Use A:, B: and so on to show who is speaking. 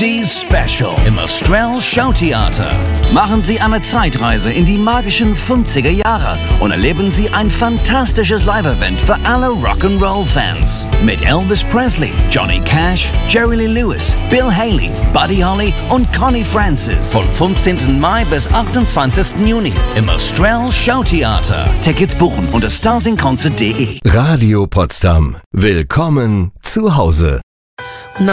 A: 50s Special im Australian Showtheater. Machen Sie eine Zeitreise in die magischen 50er Jahre und erleben Sie ein fantastisches Live-Event für alle Rock'n'Roll-Fans. Mit Elvis Presley, Johnny Cash, Jerry Lee Lewis, Bill Haley, Buddy Holly und Connie Francis. Vom 15. Mai bis 28. Juni im Australian Showtheater. Tickets buchen unter starsinconcert.de.
B: Radio Potsdam. Willkommen zu Hause.